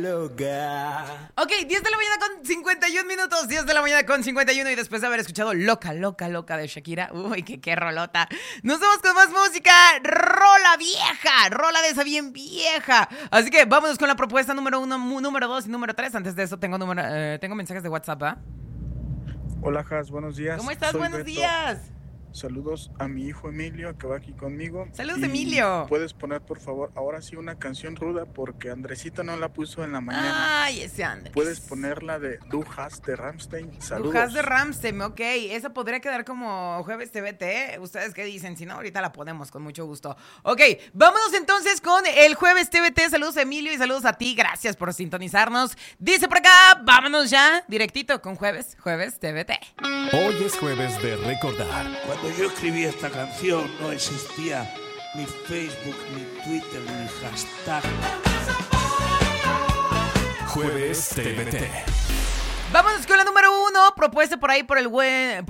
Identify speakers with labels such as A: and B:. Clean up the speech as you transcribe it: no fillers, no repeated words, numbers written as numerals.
A: Loca.
B: Ok, 10 de la mañana con 51 minutos, 10 de la mañana con 51 y después de haber escuchado Loca, Loca, Loca de Shakira, uy, qué rolota. Nos vamos con más música, rola vieja, rola de esa bien vieja. Así que vámonos con la propuesta número 1, número 2 y número 3. Antes de eso tengo mensajes de WhatsApp, ¿ah?
C: Hola, Has, buenos días.
B: ¿Cómo estás?
C: Soy
B: Buenos
C: Beto.
B: días.
C: Saludos a mi hijo Emilio, que va aquí conmigo.
B: Saludos,
C: Y
B: Emilio.
C: ¿puedes poner, por favor, ahora sí una canción ruda? Porque Andresito no la puso en la mañana.
B: Ay, ese Andrés.
C: ¿Puedes ponerla de Du Hast de Rammstein? Saludos.
B: Du Hast de Rammstein, ok. Esa podría quedar como jueves TVT, ¿eh? ¿Ustedes qué dicen? Si no, ahorita la ponemos con mucho gusto. Ok, vámonos entonces con el jueves TVT. Saludos a Emilio y saludos a ti. Gracias por sintonizarnos. Dice por acá, vámonos ya directito con jueves TVT.
A: Hoy es jueves de recordar.
D: Cuando yo escribí esta canción no existía ni Facebook, ni Twitter, ni hashtag.
A: Jueves TVT.
B: Vámonos con la número 1, propuesta por ahí por